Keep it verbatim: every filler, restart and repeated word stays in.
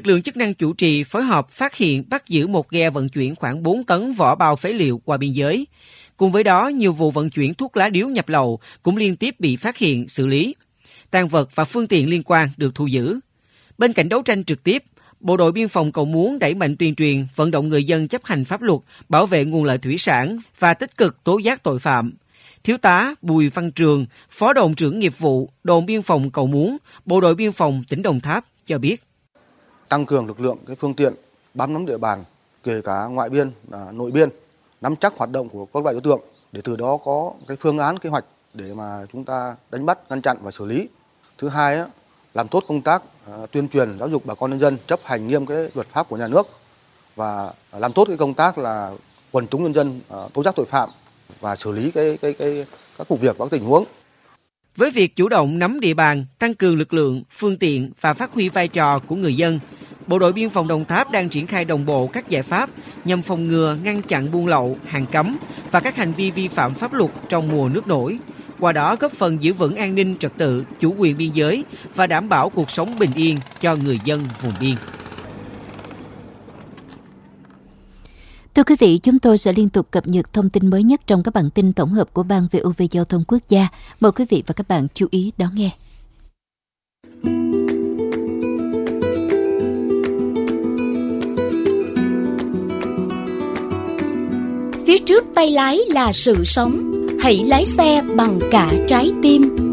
lượng chức năng chủ trì phối hợp phát hiện bắt giữ một ghe vận chuyển khoảng bốn tấn vỏ bao phế liệu qua biên giới. Cùng với đó, nhiều vụ vận chuyển thuốc lá điếu nhập lậu cũng liên tiếp bị phát hiện, xử lý. Tang vật và phương tiện liên quan được thu giữ. Bên cạnh đấu tranh trực tiếp, Bộ đội Biên phòng Cầu Muốn đẩy mạnh tuyên truyền, vận động người dân chấp hành pháp luật, bảo vệ nguồn lợi thủy sản và tích cực tố giác tội phạm. Thiếu tá Bùi Văn Trường, Phó đồn trưởng nghiệp vụ, đồn biên phòng Cầu Muốn, Bộ đội Biên phòng tỉnh Đồng Tháp cho biết. Tăng cường lực lượng cái phương tiện bám nắm địa bàn, kể cả ngoại biên, nội biên, nắm chắc hoạt động của các loại đối tượng để từ đó có cái phương án kế hoạch để mà chúng ta đánh bắt, ngăn chặn và xử lý. Thứ hai á, làm tốt công tác uh, tuyên truyền giáo dục bà con nhân dân chấp hành nghiêm cái luật pháp của nhà nước và làm tốt cái công tác là quần chúng nhân dân uh, tố giác tội phạm và xử lý cái cái cái các vụ việc, các tình huống. Với việc chủ động nắm địa bàn, tăng cường lực lượng, phương tiện và phát huy vai trò của người dân, Bộ đội Biên phòng Đồng Tháp đang triển khai đồng bộ các giải pháp nhằm phòng ngừa, ngăn chặn buôn lậu, hàng cấm và các hành vi vi phạm pháp luật trong mùa nước nổi. Qua đó góp phần giữ vững an ninh trật tự, chủ quyền biên giới và đảm bảo cuộc sống bình yên cho người dân vùng biên. Thưa quý vị, chúng tôi sẽ liên tục cập nhật thông tin mới nhất trong các bản tin tổng hợp của Ban vê o vê Giao thông Quốc gia. Mời quý vị và các bạn chú ý đón nghe. Phía trước tay lái là sự sống, hãy lái xe bằng cả trái tim.